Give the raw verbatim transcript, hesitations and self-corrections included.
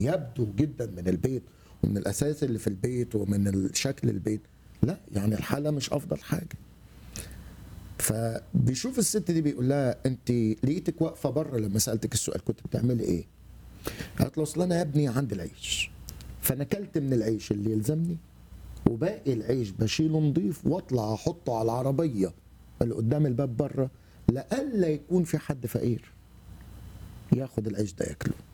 يبدو جدا من البيت ومن الاساس اللي في البيت ومن الشكل البيت، لا يعني الحاله مش افضل حاجه. فبيشوف الست دي بيقول لها انت لقيتك واقفه بره، لما سالتك السؤال كنت بتعملي ايه؟ قالت له اصل انا يا ابني عندي العيش، فانا اكلت من العيش اللي يلزمني وباقي العيش بشيله نضيف واطلع احطه على العربيه اللي قدام الباب بره، لئلا يكون في حد فقير ياخد العيش ده ياكله.